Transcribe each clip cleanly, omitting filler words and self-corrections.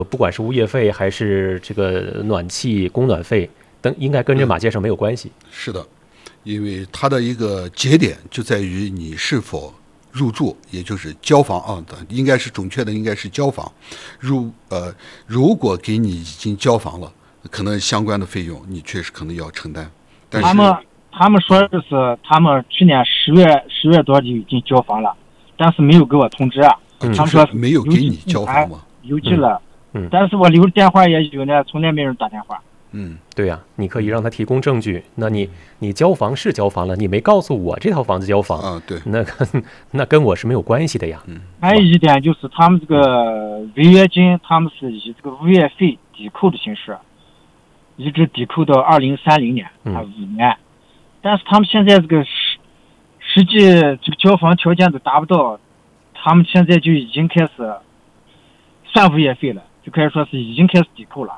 不管是物业费还是这个暖气供暖费等，应该跟这马先生没有关系。 是的，因为它的一个节点就在于你是否入住，也就是交房啊，应该是准确的，应该是交房。如果给你已经交房了，可能相关的费用你确实可能要承担。但是他们说的是他们去年10月多就已经交房了，但是没有给我通知啊。他们说没有给你交房吗？ 邮寄了。但是我留电话也有呢，从来没人打电话。 对呀，你可以让他提供证据。那你交房是交房了，你没告诉我这套房子交房啊？对， 那跟我是没有关系的呀。 还有一点就是他们这个违约金，他们是以这个物业费抵扣的形式，一直抵扣到2030年5年。但是他们现在这个实际这个交房条件都达不到，他们现在就已经开始算物业费了，就可以说是已经开始抵扣了。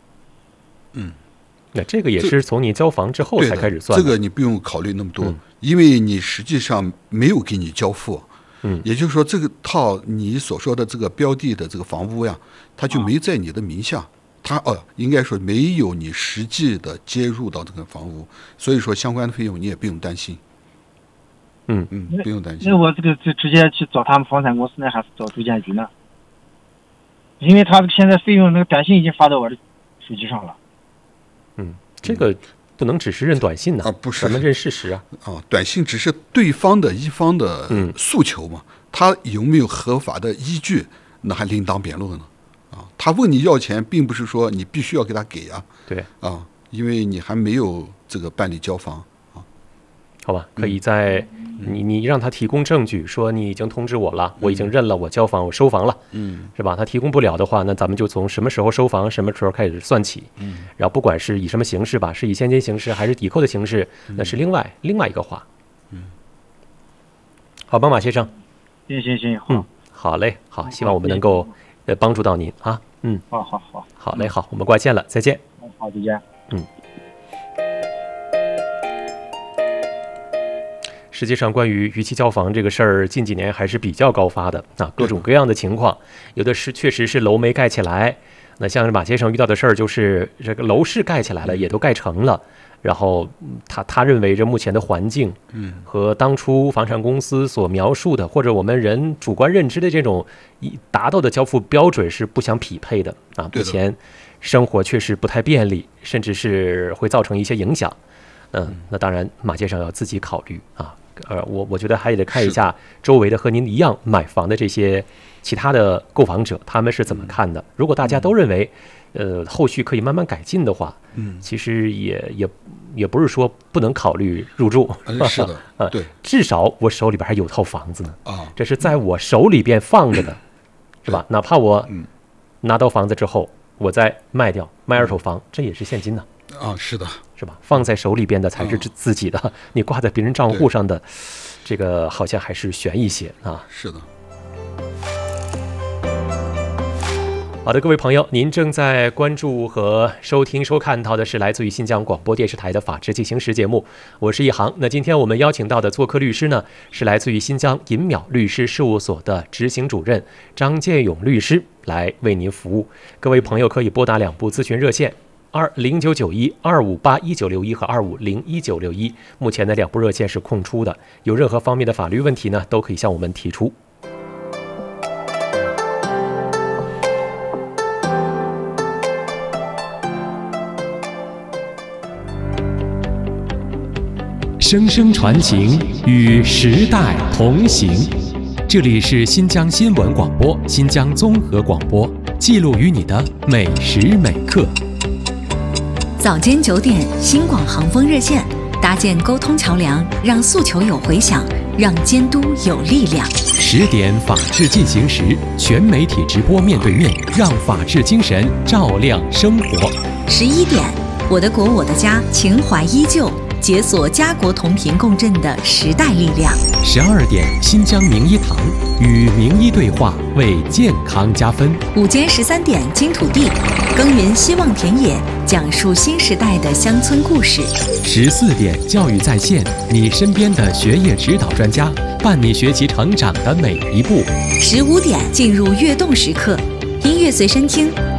那这个也是从你交房之后才开始算的。 这个你不用考虑那么多，因为你实际上没有给你交付。也就是说，这个套你所说的这个标的的这个房屋呀，它就没在你的名下，它应该说没有你实际的接入到这个房屋，所以说相关的费用你也不用担心。不用担心。 那我这个就直接去找他们房产公司呢，还是找住建局呢？因为他现在费用那个短信已经发到我的手机上了。 这个不能只是认短信呢， 不是， 咱们认事实啊。 短信只是对方的一方的诉求嘛，他有没有合法的依据，那还另当别论呢。他问你要钱，并不是说你必须要给他给啊。 对因为你还没有这个办理交房好吧，可以在你让他提供证据，说你已经通知我了，我已经认了，我交房，我收房了，是吧？他提供不了的话，那咱们就从什么时候收房，什么时候开始算起，然后不管是以什么形式吧，是以现金形式还是抵扣的形式，那是另外一个话。好吧，马先生。 行， 好嘞，好，希望我们能够帮助到您啊。好嘞，好，我们挂线了，再见。 好，再见。 实际上，关于逾期交房这个事儿，近几年还是比较高发的各种各样的情况，有的是确实是楼没盖起来。那像马先生遇到的事儿，就是这个楼是盖起来了，也都盖成了，然后他认为这目前的环境，和当初房产公司所描述的，或者我们人主观认知的这种达到的交付标准是不相匹配的目前生活确实不太便利，甚至是会造成一些影响。那当然，马先生要自己考虑我觉得还得看一下周围的和您一样买房的这些其他的购房者，他们是怎么看的。如果大家都认为后续可以慢慢改进的话，其实也不是说不能考虑入住。 是的，对， 至少我手里边还有套房子呢，这是在我手里边放着的，是吧？哪怕我拿到房子之后，我再卖掉，卖二手房，这也是现金呢。 是的， 是吧？放在手里边的才是自己的，你挂在别人账户上的，这个好像还是悬一些是的。 好的，各位朋友，您正在关注和收看到的是来自于新疆广播电视台的《法治进行时》节目，我是一航。那今天我们邀请到的做客律师呢，是来自于新疆银淼律师事务所的执行主任张建勇律师，来为您服务。各位朋友可以拨打2部咨询热线2099125811961和25011961，目前的2部热线是空出的，有任何方面的法律问题呢，都可以向我们提出。 声声传情，与时代同行。这里是新疆新闻广播、新疆综合广播，记录于你的每时每刻。 早间9点，新广航风热线，搭建沟通桥梁，让诉求有回响，让监督有力量。 10点，法治进行时，全媒体直播面对面，让法治精神照亮生活。 11点，我的国我的家，情怀依旧，解锁家国同频共振的时代力量。 12点，新疆名医堂，与名医对话，为健康加分。 午间13点，金土地，耕耘希望田野，讲述新时代的乡村故事。 14点，教育在线，你身边的学业指导专家，伴你学习成长的每一步。 15点，进入跃动时刻，音乐随身听，